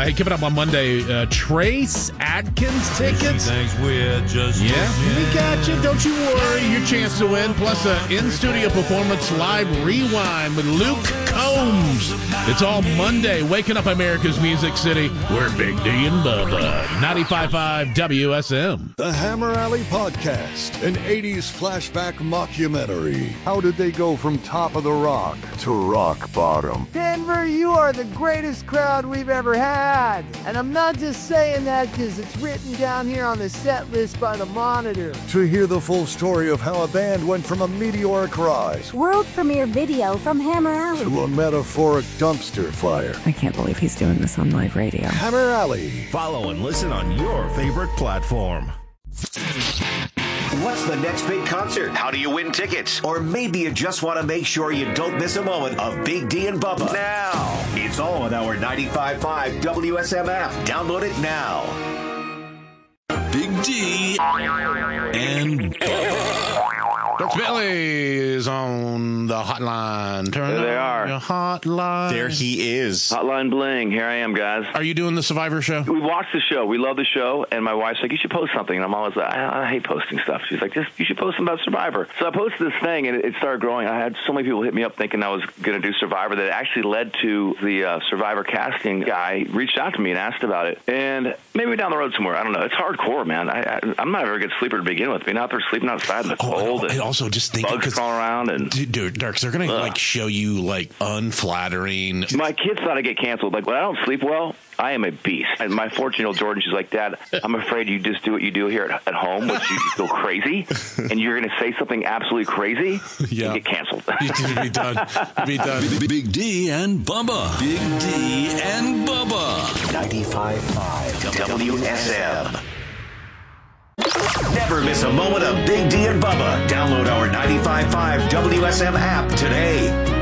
Hey, coming up on Monday, Trace Adkins tickets. Yeah, we got you. Don't you worry. Your chance to win. Plus, an in-studio performance live rewind with Luke Combs. It's all Monday. Waking up America's Music City. We're Big D and Bubba. 95.5 WSM. The Hammer Alley Podcast, an 80s flashback mockumentary. How did they go from top of the rock to rock bottom? Denver, you are the greatest crowd we've ever had. And I'm not just saying that because it's written down here on the set list by the Monitor. To hear the full story of how a band went from a meteoric rise world premiere video from Hammer Alley to a metaphoric dumpster fire. I can't believe he's doing this on live radio. Hammer Alley. Follow and listen on your favorite platform. What's the next big concert? How do you win tickets? Or maybe you just want to make sure you don't miss a moment of Big D and Bubba. Now, it's all on our 95.5 WSM app. Download it now. Big D and Bubba. Dutch Billy is on the hotline. Turn there they on are. your hotline. There he is. Hotline bling. Here I am, guys. Are you doing the Survivor show? We watched the show. We love the show. And my wife's like, you should post something. And I'm always like, I hate posting stuff. She's like, you should post something about Survivor. So I posted this thing, and it started growing. I had so many people hit me up thinking I was going to do Survivor that it actually led to the Survivor casting guy reached out to me and asked about it. And maybe down the road somewhere. I don't know. It's hardcore, man. I'm not a very good sleeper to begin with. Being out there sleeping outside in the cold. And also just thinking, bugs crawling around. And dude, Darks, they're going to like show you like unflattering. My kids thought I'd get canceled. Like, when I don't sleep well, I am a beast. And my 14-year-old Jordan, she's like, Dad, I'm afraid you just do what you do here at home, which you go crazy, and you're going to say something absolutely crazy and get canceled. Be done. Be done. Big D and Bubba. Big D and Bubba. 95.5 WSM. Never miss a moment of Big D and Bubba. Download our 95.5 WSM app today.